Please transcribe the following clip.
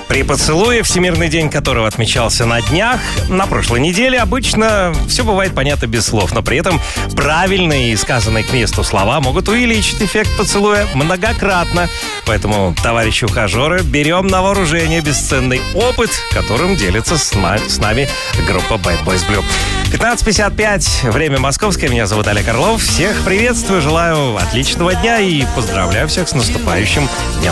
При поцелуе, Всемирный день которого отмечался на днях, на прошлой неделе, обычно все бывает понятно без слов, но при этом правильные и сказанные к месту слова могут увеличить эффект поцелуя многократно. Поэтому, товарищи ухажеры, берем на вооружение бесценный опыт, которым делится с нами группа Bad Boys Blue. 15:55, время московское, меня зовут Олег Орлов. Всех приветствую, желаю отличного дня и поздравляю всех с наступающим Днем